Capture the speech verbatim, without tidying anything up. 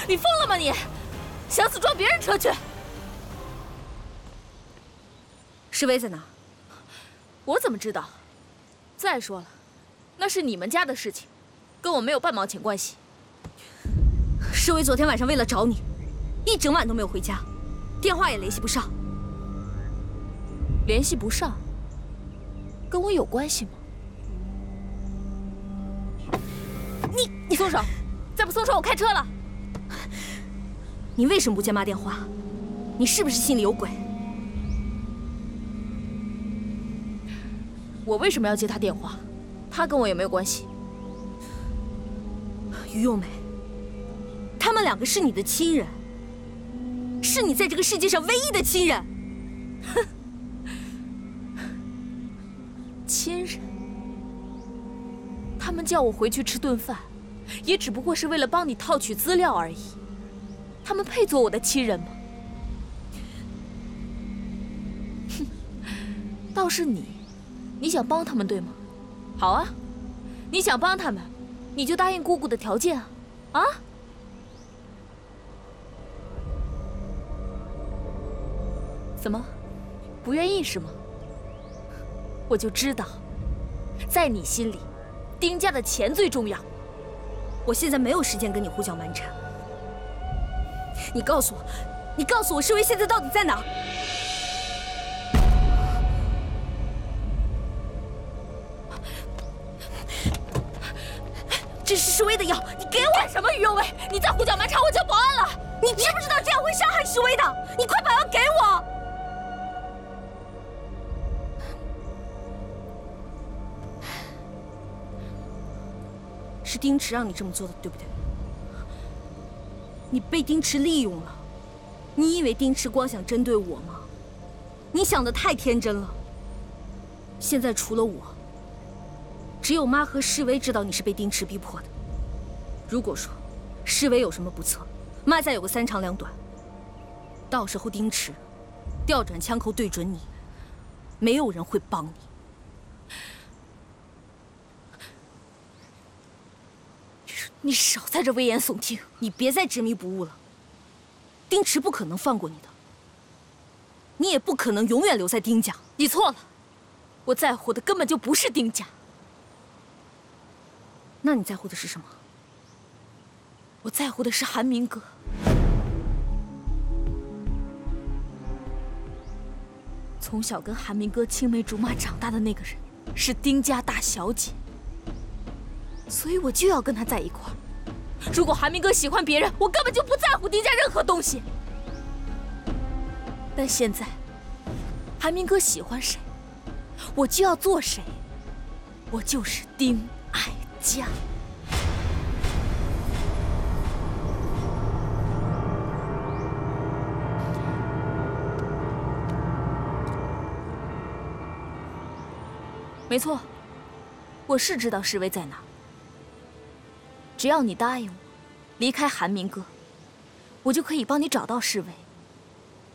你疯了吗你？想死撞别人车去！ 世威在哪？ 我怎么知道？再说了，那是你们家的事情，跟我没有半毛钱关系。 世威昨天晚上为了找你，一整晚都没有回家，电话也联系不上。 联系不上，跟我有关系吗？你你松手！再不松手，我开车了。 你为什么不接妈电话？你是不是心里有鬼？ 我为什么要接他电话？他跟我有没有关系？ 于幼美，他们两个是你的亲人，是你在这个世界上唯一的亲人。 哼，亲人？他们叫我回去吃顿饭，也只不过是为了帮你套取资料而已。他们配做我的亲人吗？哼，倒是你，你想帮他们对吗？好啊，你想帮他们，你就答应姑姑的条件啊！啊？怎么，不愿意是吗？我就知道，在你心里，丁家的钱最重要。 我现在没有时间跟你胡搅蛮缠。你告诉我，你告诉我，世威现在到底在哪？这是世威的药，你给我！ 干什么，于有为？你再胡搅蛮缠，我叫保安了！ 你知不知道这样会伤害世威的？你快把药给我！是丁池让你这么做的，对不对？你被丁池利用了，你以为丁池光想针对我吗？你想的太天真了。现在除了我，只有妈和世威知道你是被丁池逼迫的。如果说世威有什么不测，妈再有个三长两短，到时候丁池调转枪口对准你，没有人会帮你。 你少在这危言耸听！ 你别再执迷不悟了。丁池不可能放过你的，你也不可能永远留在丁家。 你错了，我在乎的根本就不是丁家。 那你在乎的是什么？ 我在乎的是韩明哥。从小跟韩明哥青梅竹马长大的那个人，是丁家大小姐。所以我就要跟他在一块儿。如果韩明哥喜欢别人，我根本就不在乎丁家任何东西。但现在，韩明哥喜欢谁，我就要做谁。我就是丁爱嘉。没错，我是知道世威在哪儿。只要你答应我，离开韩明哥，我就可以帮你找到世威。